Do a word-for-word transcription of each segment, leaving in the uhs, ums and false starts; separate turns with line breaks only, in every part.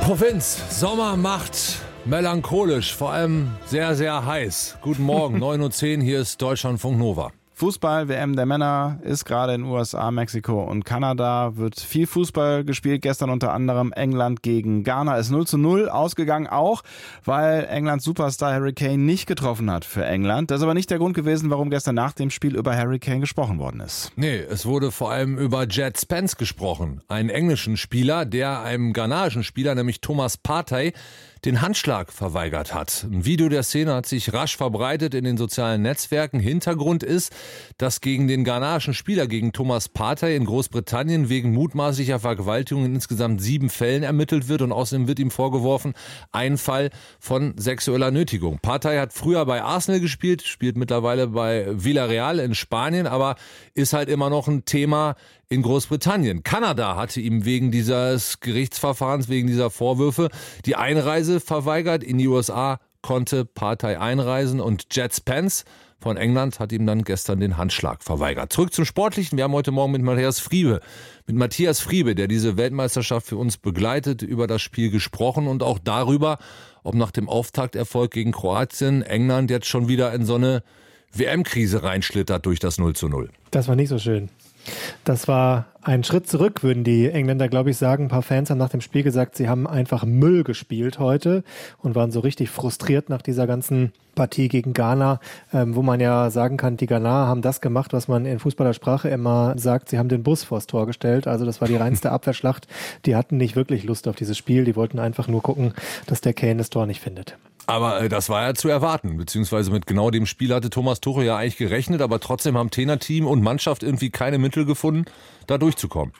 Provinz, Sommer macht melancholisch, vor allem sehr, sehr heiß. Guten Morgen, neun Uhr zehn, hier ist Deutschlandfunk Nova.
Fußball-W M der Männer ist gerade in U S A, Mexiko und Kanada. Wird viel Fußball gespielt. Gestern unter anderem England gegen Ghana. Ist null zu null ausgegangen, auch weil Englands Superstar Harry Kane nicht getroffen hat für England. Das ist aber nicht der Grund gewesen, warum gestern nach dem Spiel über Harry Kane gesprochen worden ist.
Nee, es wurde vor allem über Jed Spence gesprochen. Einen englischen Spieler, der einem ghanaischen Spieler, nämlich Thomas Partey, den Handschlag verweigert hat. Ein Video der Szene hat sich rasch verbreitet in den sozialen Netzwerken. Hintergrund ist, dass gegen den ghanaischen Spieler, gegen Thomas Partey in Großbritannien wegen mutmaßlicher Vergewaltigung in insgesamt sieben Fällen ermittelt wird und außerdem wird ihm vorgeworfen, ein Fall von sexueller Nötigung. Partey hat früher bei Arsenal gespielt, spielt mittlerweile bei Villarreal in Spanien, aber ist halt immer noch ein Thema in Großbritannien. Kanada hatte ihm wegen dieses Gerichtsverfahrens, wegen dieser Vorwürfe die Einreise verweigert. In die U S A konnte Partey einreisen und Jed Spence von England hat ihm dann gestern den Handschlag verweigert. Zurück zum Sportlichen. Wir haben heute Morgen mit Matthias Friebe, mit Matthias Friebe, der diese Weltmeisterschaft für uns begleitet, über das Spiel gesprochen und auch darüber, ob nach dem Auftakterfolg gegen Kroatien England jetzt schon wieder in so eine W M-Krise reinschlittert durch das null zu null.
Das war nicht so schön. Das war ein Schritt zurück, würden die Engländer, glaube ich, sagen. Ein paar Fans haben nach dem Spiel gesagt, sie haben einfach Müll gespielt heute und waren so richtig frustriert nach dieser ganzen Partie gegen Ghana, ähm, wo man ja sagen kann, die Ghanaer haben das gemacht, was man in Fußballersprache immer sagt, sie haben den Bus vors Tor gestellt. Also das war die reinste Abwehrschlacht. Die hatten nicht wirklich Lust auf dieses Spiel. Die wollten einfach nur gucken, dass der Kane das Tor nicht findet.
Aber äh, das war ja zu erwarten, beziehungsweise mit genau dem Spiel hatte Thomas Tuchel ja eigentlich gerechnet, aber trotzdem haben Trainerteam und Mannschaft irgendwie keine Mittel gefunden, da durchzukommen.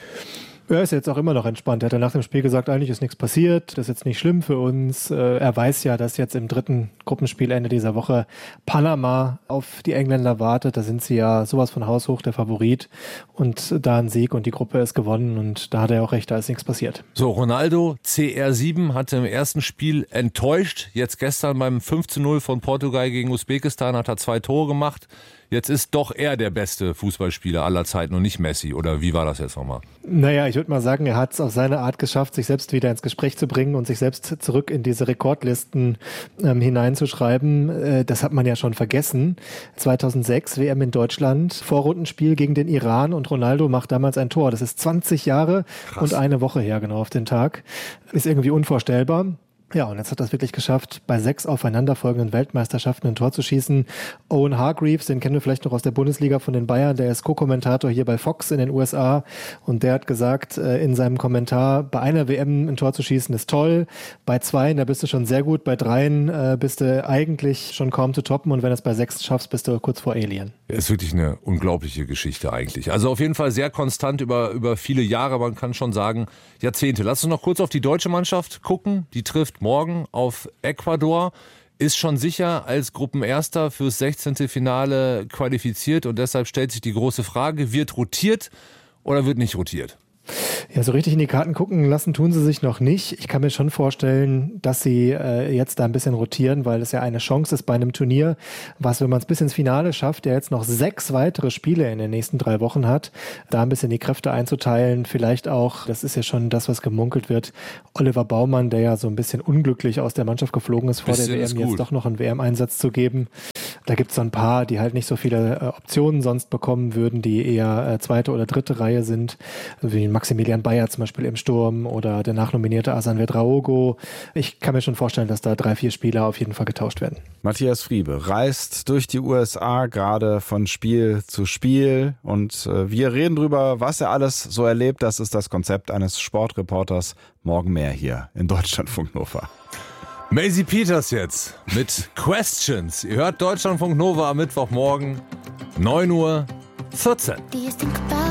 Er ist jetzt auch immer noch entspannt. Er hat ja nach dem Spiel gesagt, eigentlich ist nichts passiert, das ist jetzt nicht schlimm für uns. Er weiß ja, dass jetzt im dritten Gruppenspiel Ende dieser Woche Panama auf die Engländer wartet. Da sind sie ja sowas von haushoch der Favorit und da ein Sieg und die Gruppe ist gewonnen und da hat er auch recht, da ist nichts passiert.
So, Ronaldo, C R sieben, hatte im ersten Spiel enttäuscht. Jetzt gestern beim fünf zu null von Portugal gegen Usbekistan hat er zwei Tore gemacht. Jetzt ist doch er der beste Fußballspieler aller Zeiten und nicht Messi. Oder wie war das jetzt nochmal?
Naja, ich würde mal sagen, er hat es auf seine Art geschafft, sich selbst wieder ins Gespräch zu bringen und sich selbst zurück in diese Rekordlisten ähm, hineinzuschreiben. Äh, das hat man ja schon vergessen. zweitausendsechs W M in Deutschland, Vorrundenspiel gegen den Iran und Ronaldo macht damals ein Tor. Das ist zwanzig Jahre Krass. Und eine Woche her genau auf den Tag. Ist irgendwie unvorstellbar. Ja, und jetzt hat er es wirklich geschafft, bei sechs aufeinanderfolgenden Weltmeisterschaften ein Tor zu schießen. Owen Hargreaves, den kennen wir vielleicht noch aus der Bundesliga von den Bayern, der ist Co-Kommentator hier bei Fox in den U S A und der hat gesagt in seinem Kommentar, bei einer W M ein Tor zu schießen ist toll, bei zweien, da bist du schon sehr gut, bei dreien äh, bist du eigentlich schon kaum zu toppen und wenn du es bei sechs schaffst, bist du kurz vor Alien.
Ist wirklich eine unglaubliche Geschichte eigentlich. Also auf jeden Fall sehr konstant über, über viele Jahre, man kann schon sagen Jahrzehnte. Lass uns noch kurz auf die deutsche Mannschaft gucken, die trifft morgen auf Ecuador, ist schon sicher als Gruppenerster fürs sechzehnte Finale qualifiziert und deshalb stellt sich die große Frage, wird rotiert oder wird nicht rotiert?
Ja, so richtig in die Karten gucken lassen tun sie sich noch nicht. Ich kann mir schon vorstellen, dass sie äh, jetzt da ein bisschen rotieren, weil es ja eine Chance ist bei einem Turnier, was, wenn man es bis ins Finale schafft, der jetzt noch sechs weitere Spiele in den nächsten drei Wochen hat, da ein bisschen die Kräfte einzuteilen. Vielleicht auch, das ist ja schon das, was gemunkelt wird, Oliver Baumann, der ja so ein bisschen unglücklich aus der Mannschaft geflogen ist vor bisschen der W M, jetzt doch noch einen W M-Einsatz zu geben. Da gibt es so ein paar, die halt nicht so viele äh, Optionen sonst bekommen würden, die eher äh, zweite oder dritte Reihe sind, wie Maximilian Bayer zum Beispiel im Sturm oder der nachnominierte Asan Vedraogo. Ich kann mir schon vorstellen, dass da drei, vier Spieler auf jeden Fall getauscht werden.
Matthias Friebe reist durch die U S A gerade von Spiel zu Spiel und äh, wir reden drüber, was er alles so erlebt. Das ist das Konzept eines Sportreporters. Morgen mehr hier in Deutschlandfunk Nova.
Maisie Peters jetzt mit Questions. Ihr hört Deutschlandfunk Nova am Mittwochmorgen, neun Uhr vierzehn.